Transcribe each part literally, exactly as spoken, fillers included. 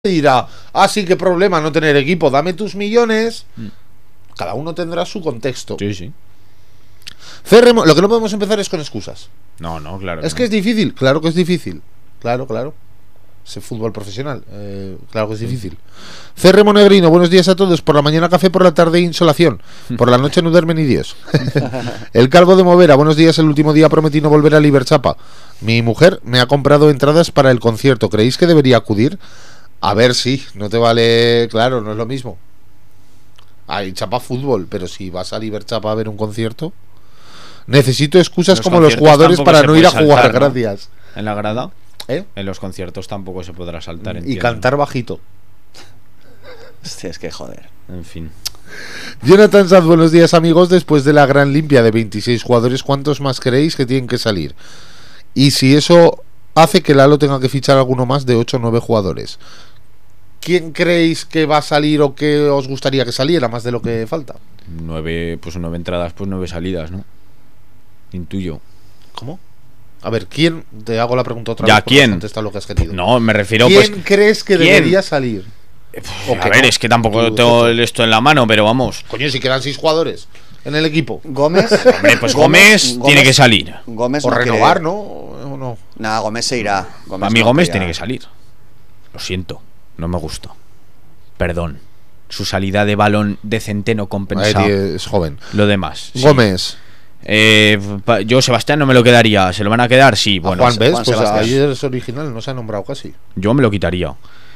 dirá, ah, sí, qué problema no tener equipo, dame tus millones. Mm. Cada uno tendrá su contexto. Sí, sí. Cerremos, lo que no podemos empezar es con excusas. No, no, claro. Es que que no. es difícil, claro que es difícil. Claro, claro. Es fútbol profesional, eh, claro que es difícil. Cerremo Negrino, buenos días a todos. Por la mañana café, por la tarde insolación. Por la noche no duerme ni Dios. El Calvo de Movera, buenos días. El último día prometí no volver a Liberchapa. Mi mujer me ha comprado entradas para el concierto. ¿Creéis que debería acudir? A ver, sí, no te vale, claro, no es lo mismo. Hay Chapa fútbol, pero si vas a Liberchapa a ver un concierto, necesito excusas los como los jugadores para no ir a jugar, saltar, ¿no? Gracias. En la grada, ¿eh? En los conciertos tampoco se podrá saltar. Y entiendo. cantar bajito. Hostia, es que joder. En fin. Jonathan Sanz, buenos días amigos. Después de la gran limpia de veintiséis jugadores, ¿cuántos más creéis que tienen que salir? Y si eso hace que Lalo tenga que fichar alguno más de ocho o nueve jugadores, ¿quién creéis que va a salir o que os gustaría que saliera más de lo que falta? Nueve, pues nueve entradas, pues nueve salidas, ¿no? Intuyo. ¿Cómo? A ver, ¿quién? Te hago la pregunta otra ya, vez. ¿quién? Contesta lo que has querido. No, me refiero, ¿quién pues, crees que ¿quién? debería salir? O a ver, no, es que tampoco tú, tengo tú. esto en la mano, pero vamos. Coño, si quedan seis jugadores en el equipo. Gómez. Hombre, pues Gómez, Gómez tiene que salir. Gómez o no renovar, quiere... ¿no? ¿O no? Nah, Gómez se irá. Gómez a mí no Gómez quiere... tiene que salir. Lo siento, no me gusta. Perdón. Su salida de balón de Centeno compensa. Es joven. Lo demás. Sí. Gómez. Eh, yo, Sebastián, no me lo quedaría. ¿Se lo van a quedar? Sí. Bueno, Juan, ¿ves? Juan pues Sebastián. ayer es original, no se ha nombrado casi. Yo me lo quitaría.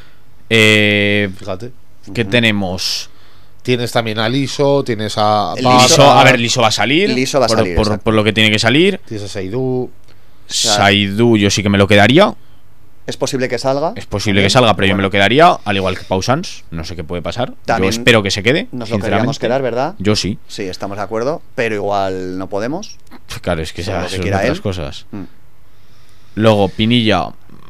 Eh, Fíjate. ¿Qué uh-huh. tenemos? Tienes también a Liso, tienes a... Liso, a ver, Liso va a salir. Liso va a por, salir, por, por lo que tiene que salir. Tienes a Saidú. Saidú, yo sí que me lo quedaría. Es posible que salga. Es posible que salga, pero bueno. Yo me lo quedaría, al igual que Pausans. No sé qué puede pasar. También yo espero que se quede. Nos lo queríamos quedar, ¿verdad? Yo sí. Sí, estamos de acuerdo, pero igual no podemos. Claro, es que esas son otras él. cosas. Mm. Luego, Pinilla.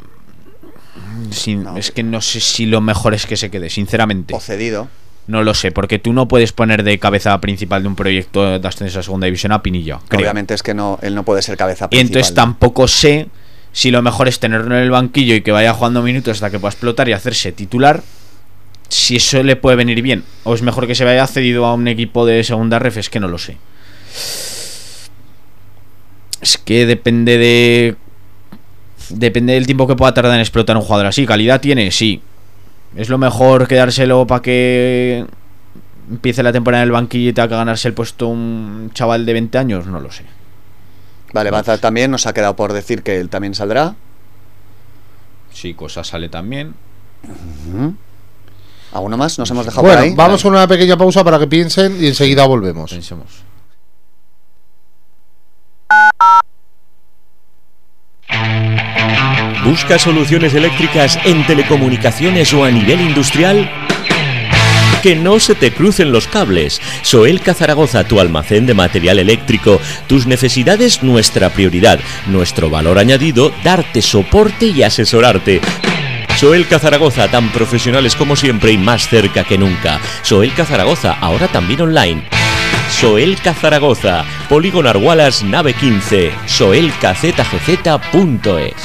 Sin, no. Es que no sé si lo mejor es que se quede, sinceramente. O cedido. No lo sé, porque tú no puedes poner de cabeza principal de un proyecto de ascenso a segunda división a Pinilla. Creo. Obviamente es que no, él no puede ser cabeza principal. Y entonces ¿no? tampoco sé si lo mejor es tenerlo en el banquillo y que vaya jugando minutos hasta que pueda explotar y hacerse titular. Si eso le puede venir bien. O es mejor que se vaya cedido a un equipo de segunda ref, es que no lo sé. Es que depende de... Depende del tiempo que pueda tardar en explotar un jugador así. ¿Calidad tiene? Sí. ¿Es lo mejor quedárselo para que empiece la temporada en el banquillo y tenga que ganarse el puesto un chaval de veinte años? No lo sé. Vale, Banzar también nos ha quedado por decir que él también saldrá. Sí, Cosa sale también. Uh-huh. ¿Alguno más? ¿Nos hemos dejado bueno, por ahí? Vamos con una pequeña pausa para que piensen y enseguida volvemos. Pensemos. ¿Buscas soluciones eléctricas en telecomunicaciones o a nivel industrial? Que no se te crucen los cables. Soelca Zaragoza, tu almacén de material eléctrico. Tus necesidades, nuestra prioridad. Nuestro valor añadido, darte soporte y asesorarte. Soelca Zaragoza, tan profesionales como siempre y más cerca que nunca. Soelca Zaragoza, ahora también online. Soelca Zaragoza, Polígono Argualas, nave quince, soelca z g z punto es.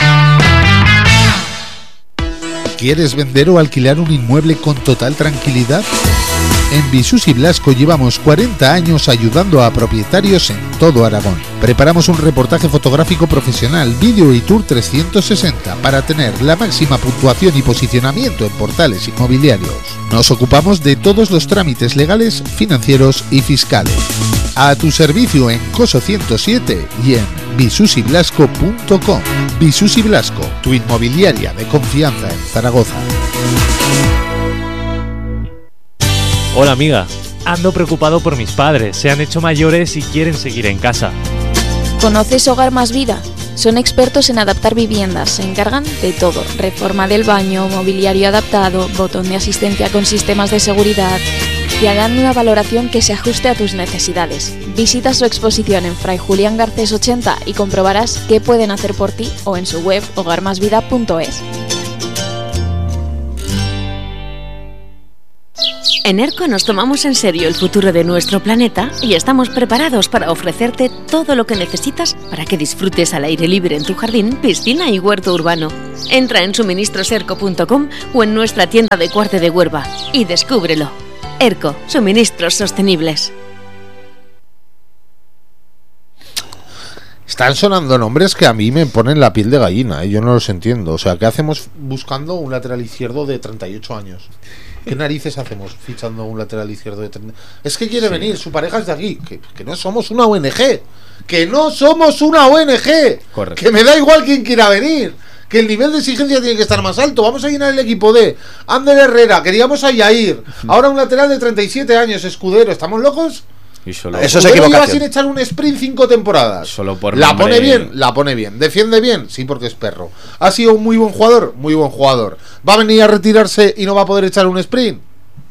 ¿Quieres vender o alquilar un inmueble con total tranquilidad? En Visus y Blasco llevamos cuarenta años ayudando a propietarios en todo Aragón. Preparamos un reportaje fotográfico profesional, vídeo y tour trescientos sesenta para tener la máxima puntuación y posicionamiento en portales inmobiliarios. Nos ocupamos de todos los trámites legales, financieros y fiscales. A tu servicio en Coso ciento siete y en visus y blasco punto com. Visus y Blasco, tu inmobiliaria de confianza en Zaragoza. Hola amiga, ando preocupado por mis padres, se han hecho mayores y quieren seguir en casa. ¿Conoces Hogar Más Vida? Son expertos en adaptar viviendas, se encargan de todo, reforma del baño, mobiliario adaptado, botón de asistencia con sistemas de seguridad. Te harán una valoración que se ajuste a tus necesidades. Visita su exposición en Fray Julián Garcés ochenta y comprobarás qué pueden hacer por ti o en su web hogar más vida punto es. En ERCO nos tomamos en serio el futuro de nuestro planeta y estamos preparados para ofrecerte todo lo que necesitas para que disfrutes al aire libre en tu jardín, piscina y huerto urbano. Entra en suministros erco punto com o en nuestra tienda de Cuarte de Huerva y descúbrelo. ERCO, suministros sostenibles. Están sonando nombres que a mí me ponen la piel de gallina, ¿eh? Yo no los entiendo. O sea, ¿qué hacemos buscando un lateral izquierdo de treinta y ocho años? ¿Qué narices hacemos fichando un lateral izquierdo de treinta? Es que quiere sí. venir, su pareja es de aquí. Que, que no somos una O N G. Que no somos una O N G. Correcto. Que me da igual quién quiera venir. Que el nivel de exigencia tiene que estar más alto. Vamos a llenar el equipo de Ander Herrera. Queríamos a Yair. Ahora un lateral de treinta y siete años, Escudero. ¿Estamos locos? Y solo Eso es Escudero equivocación. lleva sin echar un sprint cinco temporadas. Solo por la nombre... pone bien, la pone bien. Defiende bien, sí, porque es perro. Ha sido un muy buen jugador, muy buen jugador. ¿Va a venir a retirarse y no va a poder echar un sprint?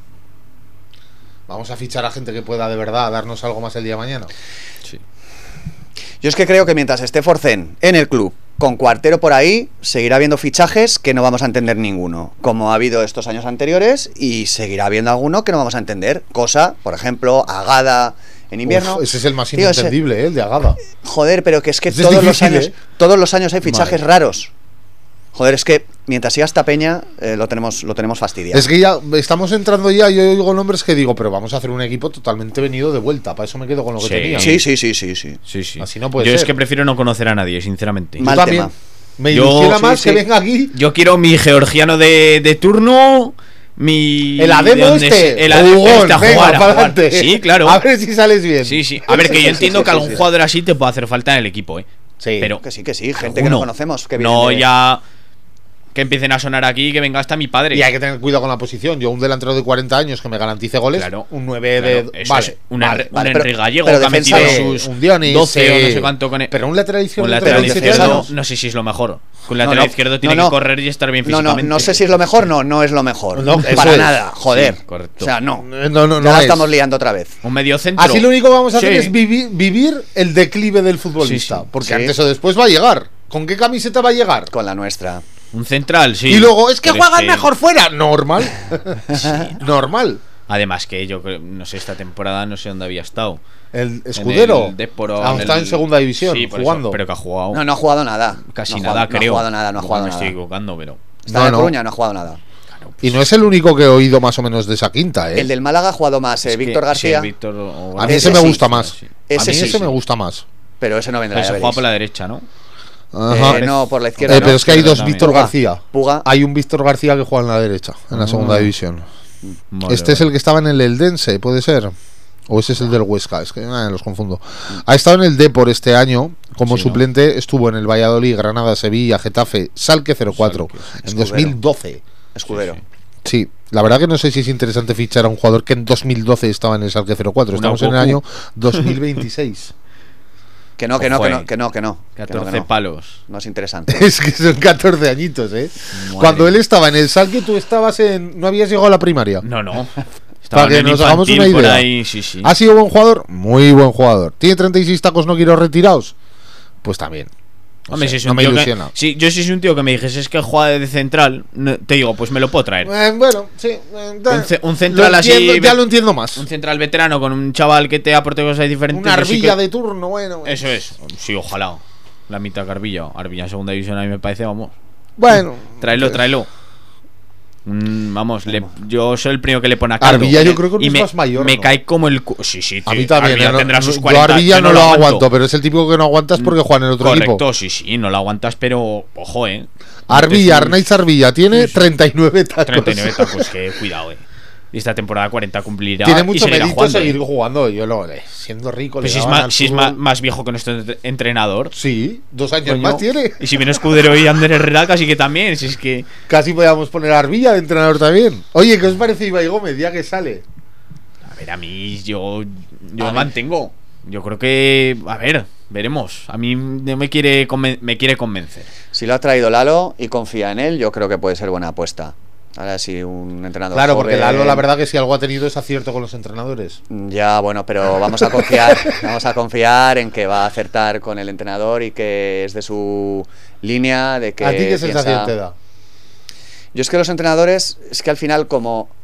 Vamos a fichar a gente que pueda de verdad darnos algo más el día de mañana. Sí. Yo es que creo que mientras esté Forcén en el club, con Cuartero por ahí, seguirá habiendo fichajes que no vamos a entender ninguno, como ha habido estos años anteriores, y seguirá habiendo alguno que no vamos a entender. Cosa, por ejemplo, Agada en invierno. Uf, ese es el más Tío, inentendible, ese... ¿eh? El de Agada. Joder, pero que es que Ese todos es los difícil, años, ¿eh? todos los años hay fichajes Vale. raros. Joder, es que mientras siga esta peña, eh, lo tenemos lo tenemos fastidiado. Es que ya estamos entrando ya, yo oigo nombres que digo, pero vamos a hacer un equipo totalmente venido de vuelta. Para eso me quedo con lo que Sí. tenía. Sí, sí, sí, sí, sí. Sí, sí. Así no puede Yo ser. es que prefiero no conocer a nadie, sinceramente. Mal Yo también. tema. Me Yo- ilusiona sí, más sí. que venga aquí. Yo quiero mi georgiano de, de turno, mi... El Ademo de donde este. se- El Ademo Jugón, este a venga, jugar, a para jugar. adelante. Sí, claro. A ver si sales bien. Sí, sí. A ver, que yo entiendo Sí, que sí, algún sí. jugador así te puede hacer falta en el equipo, ¿eh? Sí. Pero Que sí, que sí, gente que no alguno. conocemos. Que No viene de- ya... Que empiecen a sonar aquí, que venga hasta mi padre. Y hay que tener cuidado con la posición. Yo, un delantero de cuarenta años que me garantice goles, Claro. un nueve Claro, de. eso Vale, es un, vale, Henry- un vale, Henry pero- Gallego pero que ha defensa metido de- sus un Dionis, doce o no sí. sé cuánto con él. Pero un lateral izquierdo Un de lateral treinta y siete izquierdo años. no sé si es lo mejor. Un No, lateral no, izquierdo tiene no, no. que correr y estar bien No, no, físicamente. no sé si es lo mejor, no, no es lo mejor. No, eso para es. nada, joder. Sí, correcto. O sea, no. No, no, no. Ya la es. estamos liando otra vez. Un medio centro. Así lo único que vamos a hacer Sí. es vivir, vivir el declive del futbolista. Sí, sí. Porque Sí. antes o después va a llegar. ¿Con qué camiseta va a llegar? Con la nuestra. Un central, sí. Y luego, es que Pero juegan que- mejor fuera. Normal. Normal. Además que yo creo, no sé, esta temporada no sé dónde había estado. El Escudero. En el Depor, Ah, en está el- en segunda división, Sí, por jugando. eso, pero que ha jugado No, no ha jugado nada. casi No ha nada, jugado- creo. No ha jugado nada, no ha Igual jugado me nada. estoy equivocando, pero... Está No, en no. Coruña, no ha jugado nada. Claro, Y no es el único que he oído más o menos de esa quinta, ¿eh? El del Málaga ha jugado más, eh, es que- Víctor sí, García, Víctor o- A mí Ese ese me sí, gusta sí, más. sí. Ese a mí sí, ese sí. me gusta más. pero ese no vendrá. Pero ya se veréis. juega por la derecha, ¿no? Ajá. Eh, no, por la izquierda. Eh, no. pero es que hay dos también. Víctor Puga. García. Puga. Hay un Víctor García que juega en la derecha, en la segunda Ah. división. Vale, Este es vale. el que estaba en el Eldense, ¿puede ser? O ese es el del Huesca, es que ah, los confundo. Ha estado en el Depor este año, como Sí, ¿no? suplente, estuvo en el Valladolid, Granada, Sevilla, Getafe, Salque cero cuatro, Salque, en Escudero. dos mil doce. Escudero. Sí, Sí, la verdad que no sé si es interesante fichar a un jugador que en dos mil doce estaba en el Salque cero cuatro. Una Estamos en el Goku. año dos mil veintiséis. Que no, que no, Ojo, que eh. no, que no, que no. que no, que catorce no. palos. No es interesante. Es que son catorce añitos, ¿eh? Madre Cuando él mía. estaba en el Salque, tú estabas en... No habías llegado a la primaria. No, no. Estaba Para que en el nos hagamos infantil una por idea. ahí, sí, sí. ¿Ha sido buen jugador? Muy buen jugador. ¿Tiene treinta y seis tacos no quiero retirados? Pues también. No Hombre, sé, si es no un me tío que- ilusiona. si yo si es un tío que me dijese es que juega de central, no- te digo, pues me lo puedo traer. Eh, bueno, sí. eh, Un, ce- un central lo así. entiendo, ya ve- lo entiendo más. Un central veterano con un chaval que te aporte cosas diferentes. Una yo sí arbilla que- de turno, bueno. bueno. Eso es. Sí, ojalá. La mitad que Arbilla. Arbilla en segunda división a mí me parece, vamos. Bueno. Tráelo, tráelo. Mm, vamos, le- yo soy el primero que le pone a caldo. Arbilla yo creo que no Y es me, más mayor, Me ¿no? cae como el cu- Sí, sí, A tío, mí también. Arbilla eh, no- tendrá sus yo cuarenta. a Arbilla yo no, lo aguanto, aguanto. pero es el típico que no aguantas porque juega en el otro Correcto, equipo. sí, sí, no lo aguantas, pero ojo, eh. Arbilla, Antes- Arnaiz Arbilla, tiene treinta y nueve tacos. treinta y nueve tacos, que cuidado, eh. Y esta temporada cuarenta cumplirá. Tiene y mucho seguirá mérito jugando, seguir eh. jugando. Yo lo, eh, siendo rico. Pues le si es, daban más, al si es fútbol. más, más viejo que nuestro entre- entrenador. Sí, dos años Coño. más tiene. Y si viene Escudero y Ander Herrera, casi que también. Si es que. Casi podíamos poner a Arbilla de entrenador también. Oye, ¿qué os parece Ibai Gómez ya que sale? A ver, a mí yo. Yo A me mí- mantengo. Yo creo que. A ver, veremos. A mí no me quiere, conven- me quiere convencer. Si lo ha traído Lalo y confía en él, yo creo que puede ser buena apuesta. Ahora sí, un entrenador Claro, porque joven- Lalo la verdad que si algo ha tenido es acierto con los entrenadores. Ya, bueno, pero vamos a confiar, vamos a confiar en que va a acertar con el entrenador y que es de su línea, de que ¿A ti qué piensa- sensación te da? Yo es que los entrenadores, es que al final como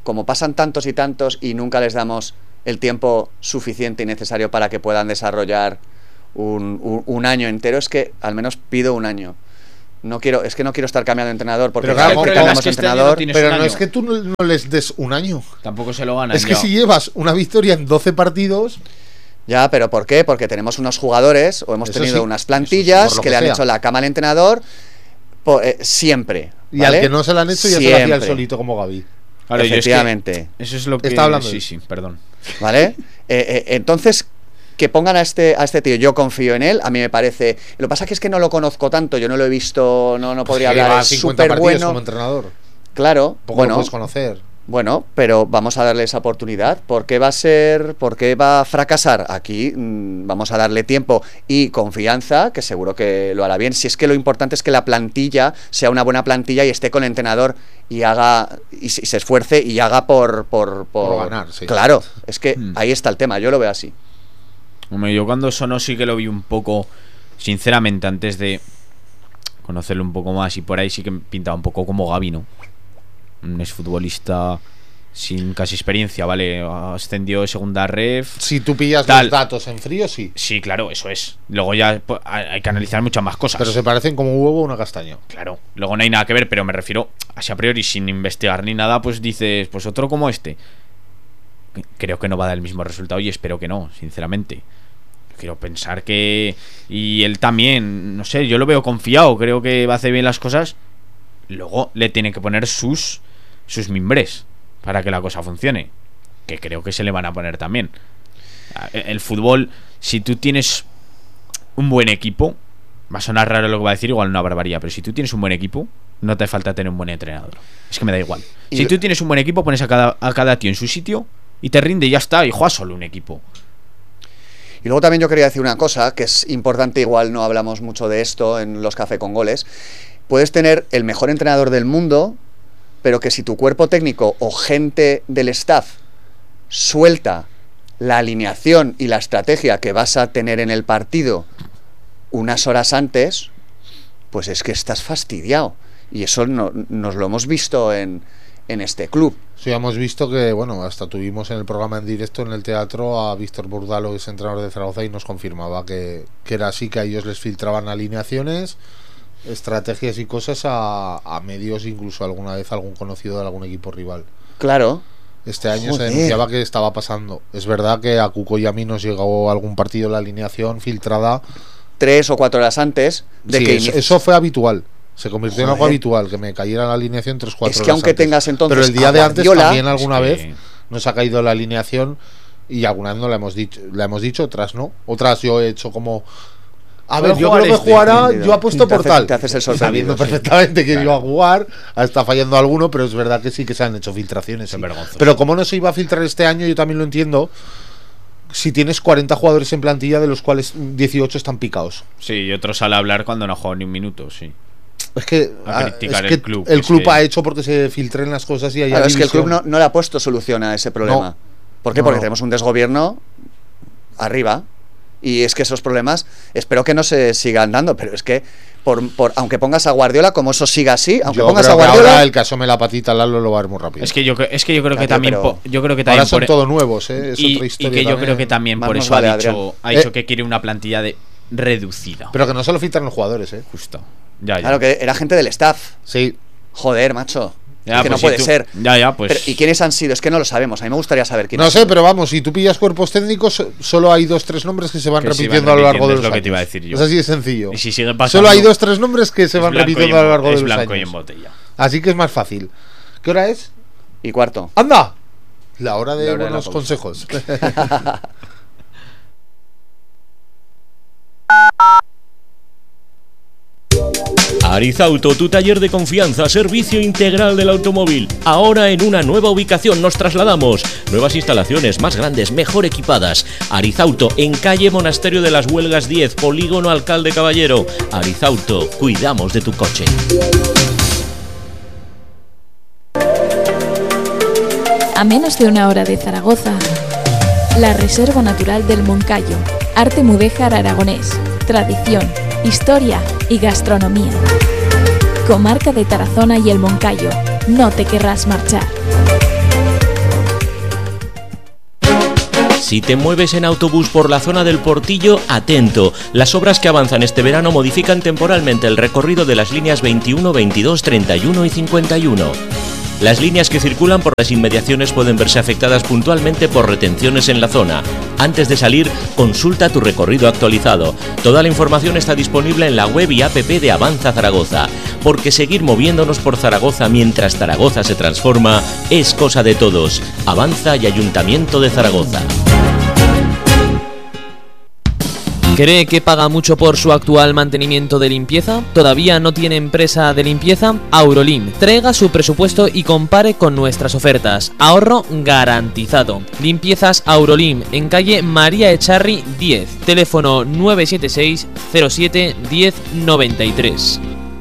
como pasan tantos y tantos y nunca les damos el tiempo suficiente y necesario para que puedan desarrollar un, un, un año entero, es que al menos pido un año. No quiero, es que no quiero estar cambiando de entrenador porque pero claro, claro, que pero cambiamos es que este entrenador. año no Pero un no año. es que tú no, no les des un año. Tampoco se lo ganan. Es que ya. si llevas una victoria en doce partidos, Ya, pero ¿por qué? Porque tenemos unos jugadores o hemos Eso tenido sí, unas eso plantillas sí, por lo que, que le han sea. hecho la cama al entrenador po- eh, siempre. y ¿vale? al que no se la han hecho ya se la hacía el Siempre. solito como Gaby. Claro, yo es que Efectivamente. eso es lo que Está hablando sí, de- sí, perdón. ¿Vale? Eh, eh, entonces, que pongan a este, a este tío, yo confío en él, a mí me parece. Lo que pasa que es que no lo conozco tanto, yo no lo he visto, no, no podría Pues que hablar. lleva Es cincuenta súper partidos bueno. como entrenador. Claro, Poco lo bueno, puedes conocer. bueno, pero vamos a darle esa oportunidad. ¿Por qué va a ser, por qué va a fracasar? Aquí mmm, vamos a darle tiempo y confianza, que seguro que lo hará bien. Si es que lo importante es que la plantilla sea una buena plantilla y esté con el entrenador y haga y se, y se esfuerce y haga por por, por, Por ganar, sí. Claro, es que Hmm. ahí está el tema. Yo lo veo así. Hombre, yo cuando sonó sí que lo vi un poco, sinceramente, antes de conocerlo un poco más y por ahí sí que pintaba un poco como Gaby, ¿no? Un exfutbolista sin casi experiencia, ¿vale? Ascendió de segunda ref. Si tú pillas Tal. los datos en frío, sí. Sí, claro, eso es. Luego ya pues, hay que analizar muchas más cosas. Pero se parecen como un huevo a una castaña. Claro, luego no hay nada que ver, pero me refiero, así a priori, sin investigar ni nada, pues dices, pues otro como este. Creo que no va a dar el mismo resultado y espero que no, sinceramente. Quiero pensar que... Y él también, no sé, yo lo veo confiado, creo que va a hacer bien las cosas. Luego le tiene que poner sus, sus mimbres para que la cosa funcione. Que creo que se le van a poner también. El fútbol, si tú tienes un buen equipo, va a sonar raro lo que va a decir, igual una barbaridad, pero si tú tienes un buen equipo, no te falta tener un buen entrenador. Es que me da igual. Y Si lo- tú tienes un buen equipo, pones a cada, a cada tío en su sitio y te rinde y ya está, y juegas solo un equipo. Y luego también yo quería decir una cosa, que es importante, igual no hablamos mucho de esto en los Café con Goles. Puedes tener el mejor entrenador del mundo, pero que si tu cuerpo técnico o gente del staff suelta la alineación y la estrategia que vas a tener en el partido unas horas antes, pues es que estás fastidiado. Y eso no, nos lo hemos visto en, en este club. Sí, hemos visto que, bueno, hasta tuvimos en el programa en directo en el teatro a Víctor Burdalo, que es entrenador de Zaragoza, y nos confirmaba que, que era así, que a ellos les filtraban alineaciones, estrategias y cosas a, a medios, incluso alguna vez algún conocido de algún equipo rival. Claro. Este año Joder. se denunciaba que estaba pasando. Es verdad que a Cuco y a mí nos llegó algún partido la alineación filtrada. Tres o cuatro horas antes de Sí, que eso, inicie. eso fue habitual. Se convirtió en algo Joder. habitual, que me cayera la alineación tres cuatro Es horas que aunque antes. tengas entonces Pero el día a de antes Guardiola, también alguna es vez que- nos ha caído la alineación y alguna vez no la hemos dicho, la hemos dicho, otras no. Otras yo he hecho como... A Puede ver, yo jugar creo que este, jugará, entendido. yo apuesto Te por haces- tal. te haces el sorprendido, Sabiendo sí. perfectamente que Claro. iba a jugar, está fallando alguno, pero es verdad que sí que se han hecho filtraciones. Es sí. vergonzoso. Pero como no se iba a filtrar este año, yo también lo entiendo. Si tienes cuarenta jugadores en plantilla, de los cuales dieciocho están picados. Sí, y otro sale a hablar cuando no ha jugado ni un minuto, sí. Es que, A ah, criticar es que el club, el es club que- ha hecho porque se filtren las cosas y haya Claro, es que el club no, división. no le ha puesto solución a ese problema. No. ¿Por qué? No, Porque no. tenemos un desgobierno arriba. Y es que esos problemas, espero que no se sigan dando, pero es que, por, por aunque pongas a Guardiola, como eso siga así, aunque Yo pongas a creo que Guardiola, ahora el que asome la patita al Lalo lo va a ver muy rápido. Es que yo, cre- es que yo creo que Ya, tío, también... pero- po- Yo creo que también Ahora son por- todos nuevos, ¿eh? Es y, otra y historia que yo también. creo que también Más por nos eso vale, ha, dicho, Adrián. ha dicho Eh. que quiere una plantilla de reducida. Pero que no se lo filtran los jugadores, ¿eh? Justo. Ya, ya. claro que era gente del staff. Sí. Joder, macho. Ya, es que pues no si puede tú- ser. Ya, ya, pues... Pero, ¿y quiénes han sido? Es que no lo sabemos. A mí me gustaría saber quiénes No han sé, sido. pero vamos, si tú pillas cuerpos técnicos, so- solo hay dos, tres nombres que se van Que se repitiendo van a lo largo repitiendo, de es los lo que años. te iba a decir yo. Es así de sencillo. Y si sigue pasando... Solo hay dos, tres nombres que se es van blanco y repitiendo en a lo bo- largo de es los blanco y en años. botella. Así que es más fácil. ¿Qué hora es? Y cuarto. ¡Anda! La hora de La hora de la buenos pausa. consejos. Arizauto, tu taller de confianza, servicio integral del automóvil. Ahora en una nueva ubicación nos trasladamos. Nuevas instalaciones, más grandes, mejor equipadas. Arizauto, en calle Monasterio de las Huelgas diez, Polígono Alcalde Caballero. Arizauto, cuidamos de tu coche. A menos de una hora de Zaragoza, la Reserva Natural del Moncayo, arte mudéjar aragonés, tradición, historia y gastronomía. Comarca de Tarazona y el Moncayo, no te querrás marchar. Si te mueves en autobús por la zona del Portillo, atento. Las obras que avanzan este verano modifican temporalmente el recorrido de las líneas veintiuno, veintidós, treinta y uno y cincuenta y uno. Las líneas que circulan por las inmediaciones pueden verse afectadas puntualmente por retenciones en la zona. Antes de salir, consulta tu recorrido actualizado. Toda la información está disponible en la web y app de Avanza Zaragoza, porque seguir moviéndonos por Zaragoza mientras Zaragoza se transforma es cosa de todos. Avanza y Ayuntamiento de Zaragoza. ¿Cree que paga mucho por su actual mantenimiento de limpieza? ¿Todavía no tiene empresa de limpieza? Aurolim, traiga su presupuesto y compare con nuestras ofertas. Ahorro garantizado. Limpiezas Aurolim, en calle María Echarri diez, teléfono nueve siete seis, cero siete, diez noventa y tres.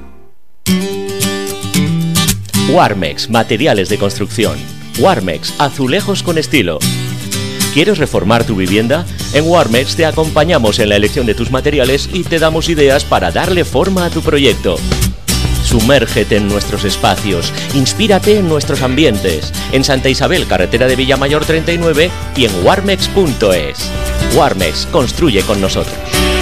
Warmex, materiales de construcción. Warmex, azulejos con estilo. ¿Quieres reformar tu vivienda? En Warmex te acompañamos en la elección de tus materiales y te damos ideas para darle forma a tu proyecto. Sumérgete en nuestros espacios, inspírate en nuestros ambientes. En Santa Isabel, carretera de Villamayor treinta y nueve y en warmex punto es. Warmex, construye con nosotros.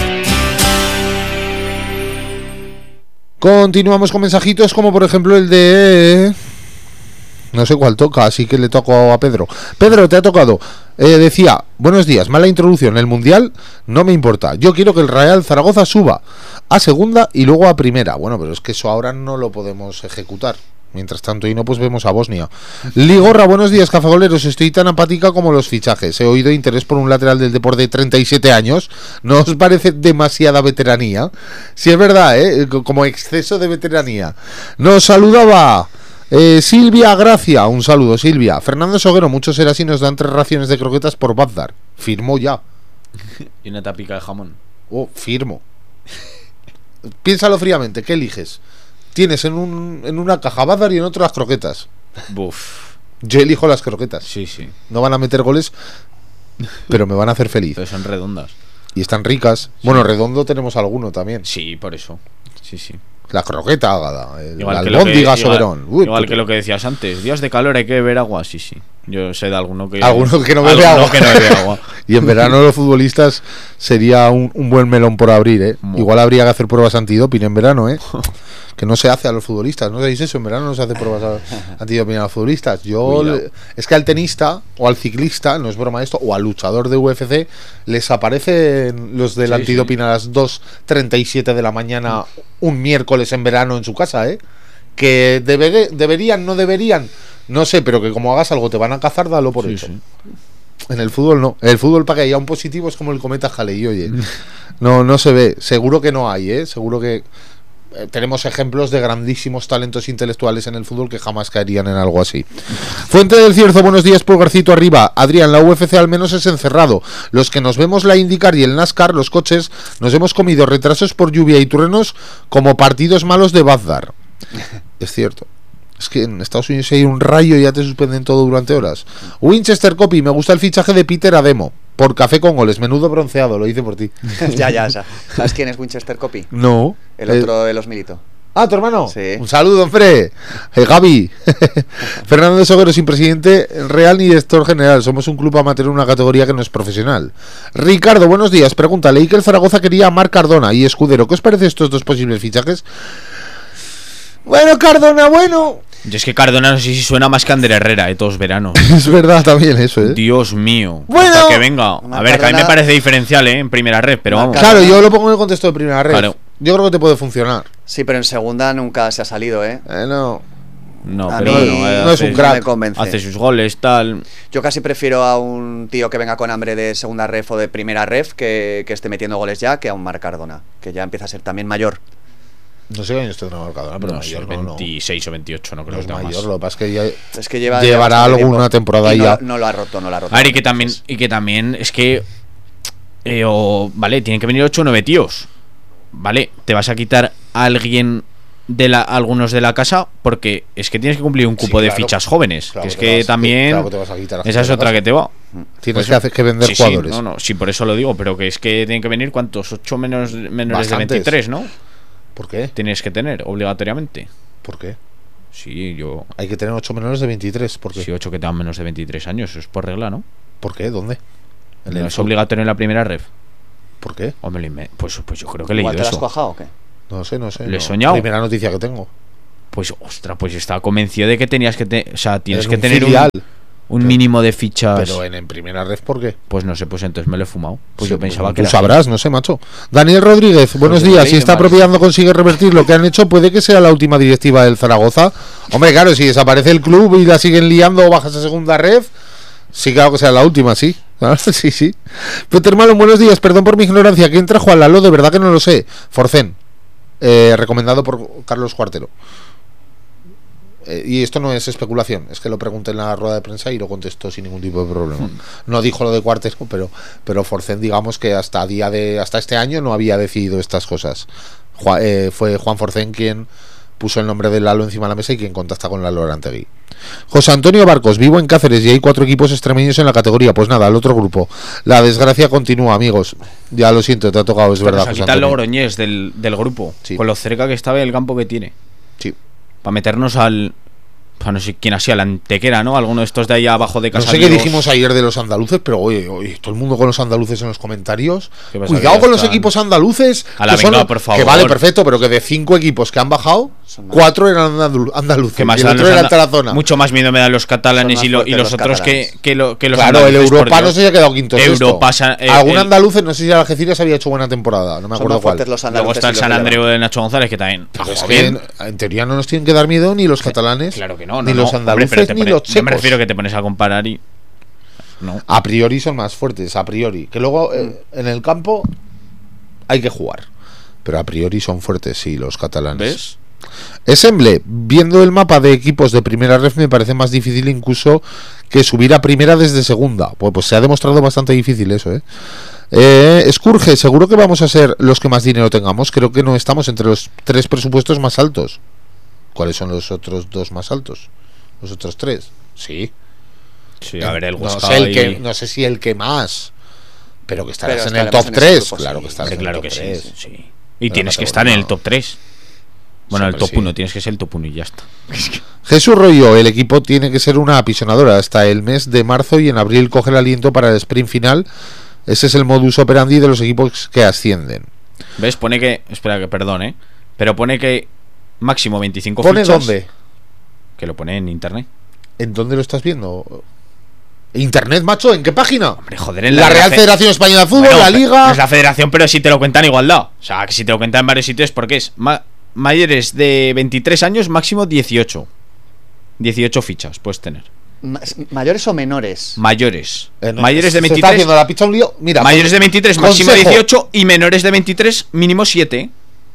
Continuamos con mensajitos como por ejemplo el de... No sé cuál toca, así que le toco a Pedro. Pedro, te ha tocado. Eh, decía, buenos días, mala introducción. El Mundial no me importa. Yo quiero que el Real Zaragoza suba a segunda y luego a primera. Bueno, pero es que eso ahora no lo podemos ejecutar. Mientras tanto, y no, pues vemos a Bosnia. Ligorra, buenos días, cazagoleros. Estoy tan apática como los fichajes. He oído interés por un lateral del Depor de treinta y siete años. ¿No os parece demasiada veteranía? Sí, es verdad, ¿eh? Como exceso de veteranía. Nos saludaba... Eh, Silvia Gracia, un saludo Silvia. Fernando Soguero, muchos eras y nos dan tres raciones de croquetas por Bagdad. Firmó ya. Y una tapica de jamón. Oh, firmo. Piénsalo fríamente, ¿qué eliges? Tienes en, un, en una caja Bagdad y en otra las croquetas. Buf. Yo elijo las croquetas. Sí, sí. No van a meter goles, pero me van a hacer feliz. Pero son redondas. Y están ricas. Sí. Bueno, redondo tenemos alguno también. Sí, por eso. Sí, sí. La croqueta ágada, el igual albóndiga soberón. Igual, igual que lo que decías antes, días de calor hay que beber agua, sí, sí. Yo sé de alguno que... Alguno que no bebe agua. Que no bebe agua. Y en verano los futbolistas sería un, un buen melón por abrir, ¿eh? Muy. Igual habría que hacer pruebas antidoping en verano, ¿eh? Que no se hace a los futbolistas, ¿no sabéis eso? En verano no se hace pruebas antidoping a los futbolistas. Yo le, es que al tenista o al ciclista, no es broma esto, o al luchador de U F C les aparecen los del sí, antidoping sí. a las dos treinta y siete de la mañana un miércoles en verano en su casa, ¿eh? Que debe, deberían, no deberían, no sé, pero que como hagas algo te van a cazar, dalo por sí, hecho. Sí. En el fútbol no. En el fútbol para que haya un positivo es como el cometa Halley, oye. No, no se ve. Seguro que no hay, ¿eh? Seguro que eh, tenemos ejemplos de grandísimos talentos intelectuales en el fútbol que jamás caerían en algo así. Fuente del Cierzo, buenos días, pulgarcito arriba. Adrián, la U F C al menos es encerrado. Los que nos vemos la IndyCar y el NASCAR, los coches, nos hemos comido retrasos por lluvia y truenos como partidos malos de Bagdad. Es cierto. Es que en Estados Unidos hay un rayo y ya te suspenden todo durante horas. Winchester Copy, me gusta el fichaje de Peter Ademo por Café con Goles, menudo bronceado, lo hice por ti. Ya, ya, ya. ¿Sabes quién es Winchester Copy? No. El otro eh... de los Milito. Ah, tu hermano. Sí. Un saludo, hombre. Eh, Gaby. Fernando de Soguero, sin presidente real ni director general. Somos un club amateur en una categoría que no es profesional. Ricardo, buenos días. Pregunta, leí que el Zaragoza quería a Marc Cardona y Escudero. ¿Qué os parece estos dos posibles fichajes? Bueno, Cardona, bueno. Yo es que Cardona no sé si suena más que Ander Herrera de todos veranos. Es verdad también eso, ¿eh? Dios mío. Bueno. Hasta que venga. A ver, Cardona... que a mí me parece diferencial, ¿eh? En primera red, pero vamos. Claro, yo lo pongo en el contexto de primera red. Claro. Yo creo que te puede funcionar. Sí, pero en segunda nunca se ha salido, ¿eh? eh no. No, a pero mí bueno, no hace, es un crack. Me convence. Hace sus goles, tal. Yo casi prefiero a un tío que venga con hambre de segunda ref o de primera ref que, que esté metiendo goles ya, que a un Marc Cardona, que ya empieza a ser también mayor. No sé qué años tendrá Cardona, pero no, mayor, veintiséis no, o veintiocho, no creo no que es mayor, más. Lo que pasa es que ya es que lleva, llevará lleva alguna temporada no, ya. No lo ha roto, no lo ha roto. A ver, y que también, y que también es que eh, o, vale, tienen que venir ocho o nueve tíos. Vale, te vas a quitar a alguien de la, algunos de la casa porque es que tienes que cumplir un cupo sí, claro, de fichas jóvenes. Claro que es que, que vas, también claro que te vas a quitar a esa es otra casa. Que te va. Tienes pues que hacer que vender sí, jugadores. Sí, no, no, sí, por eso lo digo, pero que es que tienen que venir cuántos, ocho menos menores de veintitrés, ¿no? ¿Por qué? Tienes que tener, obligatoriamente. ¿Por qué? Sí, yo... Hay que tener ocho menores de veintitrés, ¿por qué? Sí, ocho que tengan menos de veintitrés años, eso es por regla, ¿no? ¿Por qué? ¿Dónde? En ¿No el es obligatorio en la primera ref? ¿Por qué? O me lo inve- pues, pues yo creo que he leído ¿Igual te lo has eso. cuajado o qué? No sé, no sé. ¿Lo he no. soñado? Primera noticia que tengo. Pues, ostras, pues estaba convencido de que tenías que... Te- o sea, tienes En que un tener un, filial. un Pero- mínimo de fichas... Pero en, en primera ref, ¿por qué? Pues no sé, pues entonces me lo he fumado. Pues Sí, yo pensaba pues que tú era sabrás, no sé, macho. Daniel Rodríguez, buenos yo no días. leí Si de está más. apropiando consigue revertir lo que han hecho, puede que sea la última directiva del Zaragoza. Hombre, claro, si desaparece el club y la siguen liando o bajas a segunda ref, sí, claro que sea la última, sí. Sí, sí. Peter Malon, buenos días. Perdón por mi ignorancia. ¿Quién trajo a Lalo? De verdad que no lo sé. Forcén, eh, recomendado por Carlos Cuartero. Eh, y esto no es especulación, es que lo pregunté en la rueda de prensa y lo contestó sin ningún tipo de problema. No dijo lo de Cuartero, pero pero Forcén, digamos que hasta día de hasta este año no había decidido estas cosas. Ju- eh, fue Juan Forcén quien puso el nombre de Lalo encima de la mesa y quien contacta con Lalo Arantegui. José Antonio Barcos, vivo en Cáceres y hay cuatro equipos extremeños en la categoría. Pues nada, el otro grupo. La desgracia continúa, amigos. Ya lo siento, te ha tocado, es Pero verdad. nos ha José quitado el Antonio. Logroñés del, del grupo. Sí. Con lo cerca que estaba y el campo que tiene. Sí. Para meternos al... Pues no sé quién hacía, la Antequera, ¿no? Alguno de estos de ahí abajo de No casa. sé qué dijimos ayer de los andaluces, pero oye, oye, todo el mundo con los andaluces en los comentarios. ¿Qué pasa, Cuidado que con ya los están? equipos andaluces. A la que son- venga, por favor. Que vale, perfecto, pero que de cinco equipos que han bajado, Son más. cuatro eran andalu- andaluces. Que más y el dan otro los era anda- Tarazona. Mucho más miedo me dan los catalanes Son y, más lo- y fuertes los los otros que, catalanes. que, lo, que los Claro, el andaluces, por Europa no Dios. se ha quedado quinto. sexto. Europa, Sa- eh, Algún el- andaluz, no sé si Algeciras había hecho buena temporada, no me Son acuerdo más cuál. fuertes los Luego andaluces está y el los San de Andreu de Nacho González, que también... Pero ah, es joder. que en teoría no nos tienen que dar miedo ni los catalanes, Claro que no, no, ni no. los Hombre, andaluces, pero te ni pone- los Yo me checos. refiero que te pones a comparar y... No. A priori son más fuertes, a priori. Que luego eh, en el campo hay que jugar. Pero a priori son fuertes, sí, los catalanes. ¿Ves? Esemble, viendo el mapa de equipos de primera ref me parece más difícil incluso que subir a primera desde segunda. Pues, pues se ha demostrado bastante difícil eso, ¿eh? Eh, Scourge, seguro que vamos a ser los que más dinero tengamos. Creo que no estamos entre los tres presupuestos más altos. ¿Cuáles son los otros dos más altos? Los otros tres. Sí. Sí, a ver, el no, Huesca sé el y- que, no sé si el que más, pero que estarás Pero en el estaremos top en ese tres. grupo, Claro sí. que estarás Hombre, en el claro top que tres. sí, sí. Y Pero tienes no que te estar voy, en no. el top tres. Bueno, Sí, el top sí. uno, tienes que ser el top uno y ya está. Jesús Rollo, el equipo tiene que ser una apisonadora hasta el mes de marzo y en abril coge el aliento para el sprint final. Ese es el modus operandi de los equipos que ascienden. ¿Ves? Pone que... Espera, que perdón, ¿eh? Pero pone que máximo veinticinco ¿Pone fichas. dónde? Que lo pone en internet. ¿En dónde lo estás viendo? ¿Internet, macho? ¿En qué página? Hombre, joder, en La, la, Real Fe- Federación Española de Fútbol, Bueno, la pe- Liga. no es la federación, pero si te lo cuentan igualdad. O sea, que si te lo cuentan en varios sitios, porque es ma- mayores de veintitrés años, máximo dieciocho. dieciocho fichas puedes tener. Ma- ¿Mayores o menores? Mayores. Eh, no, mayores de se está veintitrés. haciendo la picha un lío. Mira, Mayores de veintitrés, máximo consejo. dieciocho. Y menores de veintitrés, mínimo siete.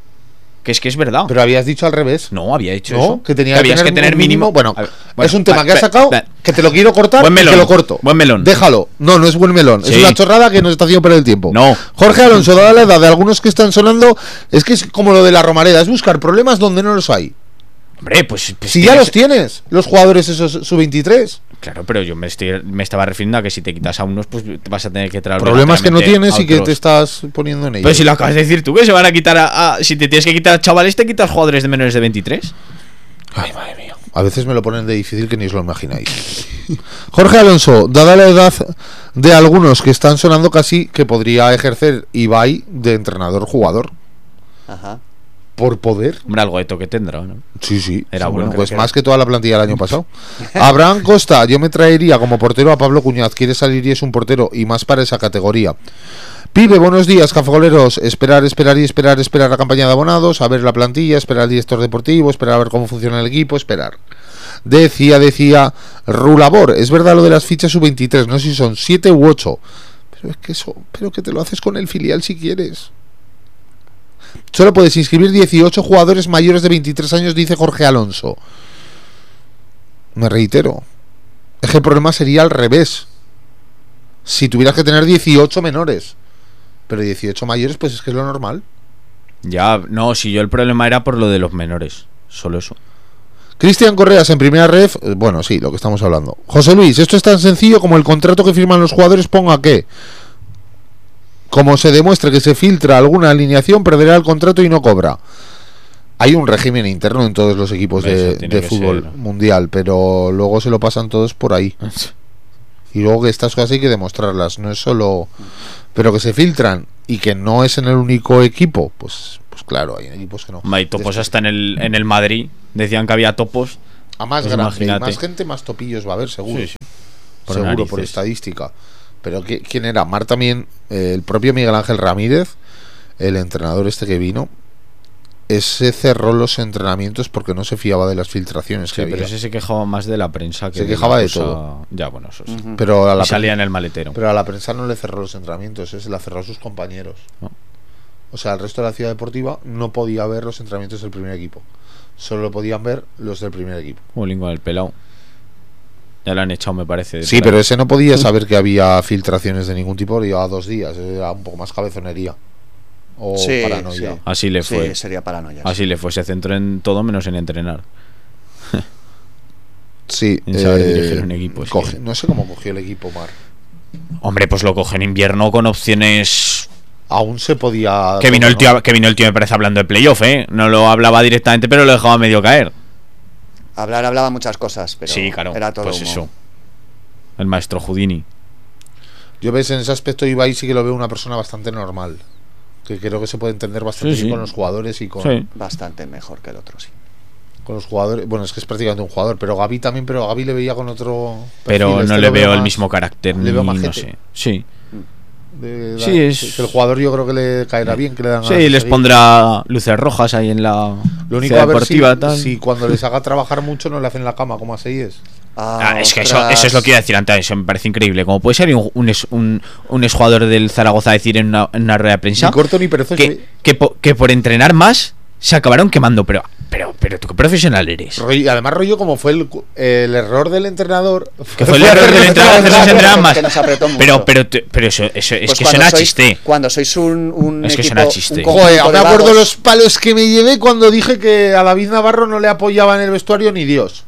Que es que es verdad. Pero habías dicho al revés. No, había dicho ¿No? eso. Que tenía que habías tener, que tener un mínimo. Bueno, A ver, es bueno, un tema va- que has va- sacado va- que te lo quiero cortar Buen y melón. te lo corto. Buen melón. Déjalo. No, no es buen melón. Es Sí. una chorrada que nos está haciendo perder el tiempo. No. Jorge Alonso, dada la edad de algunos que están sonando, es que es como lo de la Romareda, es buscar problemas donde no los hay. Hombre, pues. pues Si ya tienes- los tienes, los jugadores esos sub veintitrés. Claro, pero yo me, estoy, me estaba refiriendo a que si te quitas a unos, pues te vas a tener que traer. Problemas que no obligatoriamente tienes a y que otros. te estás poniendo en ellos. Pero si lo acabas de decir tú, que se van a quitar a, a- si te tienes que quitar a chavales, te quitas jugadores de menores de veintitrés. Ay, madre mía. A veces me lo ponen de difícil que ni os lo imagináis. Jorge Alonso, dada la edad de algunos que están sonando casi que podría ejercer Ibai de entrenador-jugador. Ajá. Por poder. Hombre, algo de toque tendrá, ¿no? Sí, sí. Era Bueno, bueno, pues creo que más era. que toda la plantilla del año pasado. Abraham Costa, yo me traería como portero a Pablo Cuñaz. Quiere salir y es un portero y más para esa categoría. Pibe, buenos días, cafegoleros. Esperar, esperar y esperar, esperar la campaña de abonados, a ver la plantilla, esperar al director deportivo, esperar a ver cómo funciona el equipo, esperar. Decía, decía Rulabor, es verdad lo de las fichas sub veintitrés, no sé si son siete u ocho. Pero es que eso, pero que te lo haces con el filial si quieres. Solo puedes inscribir dieciocho jugadores mayores de veintitrés años, dice Jorge Alonso. Me reitero, es que el problema sería al revés. Si tuvieras que tener dieciocho menores, pero dieciocho mayores, pues es que es lo normal. Ya, no, si yo el problema era por lo de los menores. Solo eso. Cristian Correas en primera ref, eh, bueno, sí, lo que estamos hablando. José Luis, esto es tan sencillo como el contrato que firman los jugadores ponga que, como se demuestre que se filtra alguna alineación, perderá el contrato y no cobra. Hay un régimen interno en todos los equipos Eso de, tiene de que fútbol ser. mundial, pero luego se lo pasan todos por ahí. Y luego que estas cosas hay que demostrarlas, no es solo... Pero que se filtran y que no es en el único equipo, pues pues claro, hay equipos que no. Hay topos Después, hasta en el, en el Madrid, decían que había topos. A más pues grande, más gente, más topillos va a haber, seguro. Sí, sí. Por seguro, narices. Por estadística. Pero ¿quién era? Mar también, eh, el propio Miguel Ángel Ramírez, el entrenador este que vino, ese cerró los entrenamientos porque no se fiaba de las filtraciones sí, que había. Pero ese se quejaba más de la prensa que se quejaba de, cosa... de todo. Ya, bueno, eso sí. Uh-huh. Pero a la y salía en el maletero. Pero a la prensa no le cerró los entrenamientos, ese la cerró a sus compañeros. No. O sea, el resto de la ciudad deportiva no podía ver los entrenamientos del primer equipo. Solo podían ver los del primer equipo. Un lingo del pelado. Ya lo han echado, me parece. Sí, pero ese no podía saber que había filtraciones de ningún tipo. Llevaba dos días. Era un poco más cabezonería. O sí, paranoia. Sí. Así le fue. Sí, sería paranoia. Así sí. le fue. Se centró en todo menos en entrenar. Sí. En saber eh, dirigir un equipo. Coge, sí. No sé cómo cogió el equipo, Mar. Hombre, pues lo coge en invierno con opciones. Aún se podía. Que vino, todo, el tío, ¿no? que vino el tío, me parece, hablando de playoff, ¿eh? No lo hablaba directamente, pero lo dejaba medio caer. Hablar hablaba muchas cosas, pero sí, claro, era todo pues humo. Eso. El maestro Houdini. Yo ves, en ese aspecto Ibai sí que lo veo una persona bastante normal. Que creo que se puede entender bastante sí, bien sí. con los jugadores y con... Sí. Bastante mejor que el otro, sí. Con los jugadores... Bueno, es que es prácticamente un jugador, pero Gaby también, pero a Gaby le veía con otro... Pero perfil, no este le lo veo más, el mismo carácter, le veo ni, majete. no sé. Sí. De, de, sí, de, es... que el jugador yo creo que le caerá bien, que le dan sí, les seguir. Pondrá luces rojas ahí en la lo único a ver deportiva si, tal. si cuando les haga trabajar mucho no le hacen la cama como a Seyes. Ah, ah, es que eso, eso es lo que iba a decir antes, eso me parece increíble. Como puede ser un, un, un, un exjugador del Zaragoza decir en una, en una rueda de prensa ni corto ni perezoso que, que, po, que por entrenar más se acabaron quemando, pero pero pero tú qué profesional eres. Y además rollo como fue el, el error del entrenador. Que fue el error del entrenador que se entrenan más. Pero pero pero eso, eso es pues que suena chiste. Cuando sois un, un es que equipo, suena chiste. Joder, me acuerdo los palos que me llevé cuando dije que a David Navarro no le apoyaba en el vestuario ni Dios.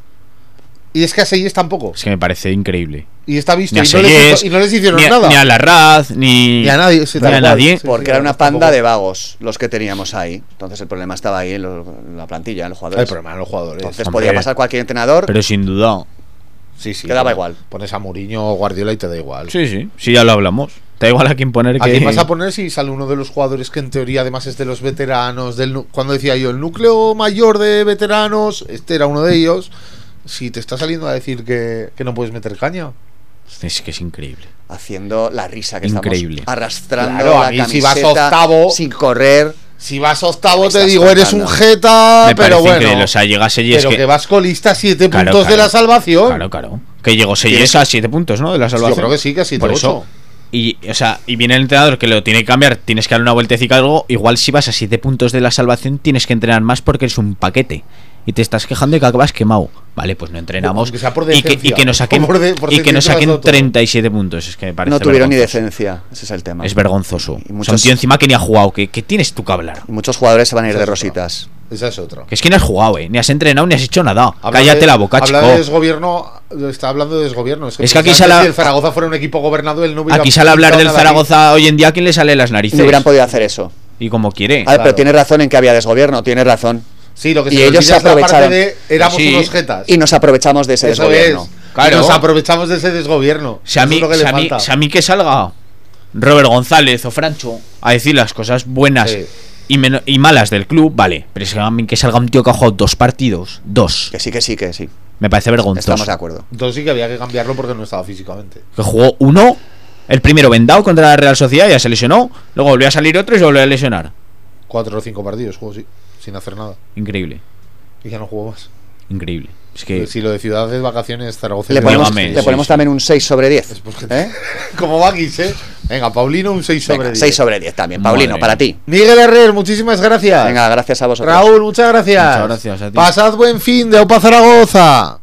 Y es que a Seyes tampoco. Es que me parece increíble. Y está visto. Y, y, Seyes, no les, y no les hicieron ni a, nada. Ni a Larraz, ni, ni a nadie. Ni a nadie. Porque sí, era una panda tampoco. De vagos los que teníamos ahí. Entonces el problema estaba ahí en, lo, en la plantilla, en los jugadores. El problema en los jugadores. Entonces Hombre, podía pasar cualquier entrenador. Pero sin duda. Sí, sí. Quedaba pones, igual. Pones a Mourinho o Guardiola y te da igual. Sí, sí. Sí, ya lo hablamos. Te da igual a quién poner. ¿A que... quién vas a poner si sale uno de los jugadores que en teoría además es de los veteranos? Del, cuando decía yo, el núcleo mayor de veteranos, este era uno de ellos. Si te está saliendo a decir que, que no puedes meter caña. Es que es increíble. Haciendo la risa que increíble. Estamos arrastrando claro, la a mí, camiseta si vas octavo, sin correr. Si vas octavo te digo, contando? Eres un jeta, me pero bueno. Increíble. O sea, llega Seyes pero que... que vas colista siete claro, puntos claro, de la salvación. Claro, claro. Que llegó Seyes a siete puntos, ¿no? De la salvación. Yo creo que sí, que a siete, por eso. Y, o sea, y viene el entrenador que lo tiene que cambiar, tienes que dar una vueltecita algo. Igual si vas a siete puntos de la salvación tienes que entrenar más porque eres un paquete. Y te estás quejando de que acabas quemado. Vale, pues no entrenamos. Que y, que, y que nos saquen, por de, por y que nos saquen treinta y siete puntos. Es que me parece no tuvieron vergonzoso. Ni decencia. Ese es el tema. Es vergonzoso. Y muchos, o sea, un tío encima que ni ha jugado. ¿Qué, qué tienes tú que hablar? Y muchos jugadores se van a ir de rositas. Esa es otra. Que es que no has jugado, eh. Ni has entrenado ni has hecho nada. Habla Cállate de, la boca, chico. Habla de desgobierno. Está hablando de desgobierno. Es que, es que aquí sale. Si el Zaragoza fuera un equipo gobernado, él no hubiera. Aquí sale a hablar del Zaragoza hoy en día. ¿A quién le sale las narices? No hubieran podido hacer eso. Y como quiere. A ver, claro. Pero tienes razón en que había desgobierno. Tienes razón. Sí, lo que y se ellos se aprovecharon de éramos sí. unos jetas. Y nos aprovechamos de ese Eso desgobierno. Es. Claro. Y nos aprovechamos de ese desgobierno. Si a mí, es lo que, si le a mí, falta. si a mí que salga Robert González o Francho a decir las cosas buenas sí. y, men- y malas del club, vale. Pero es que a mí que salga un tío que ha jugado dos partidos, dos. Que sí, que sí, que sí. Me parece vergonzoso. Estamos de acuerdo. Entonces sí que había que cambiarlo porque no estaba físicamente. Que jugó uno, el primero vendado contra la Real Sociedad, ya se lesionó. Luego volvió a salir otro y se volvió a lesionar. Cuatro o cinco partidos jugó, sí, sin hacer nada. Increíble. Y ya no jugó más. Increíble. Es que si lo de ciudad de vacaciones, Zaragoza. Le ponemos, Dígame, le sí, ponemos sí. también un seis sobre diez. ¿Eh? Como Bagis, ¿eh? Venga, Paulino, un seis sobre Venga, diez. seis sobre diez también. Paulino, Madre para ti. Miguel Herrer, muchísimas gracias. Venga, gracias a vosotros. Raúl, muchas gracias. Muchas gracias a ti. Pasad buen fin de Opa Zaragoza.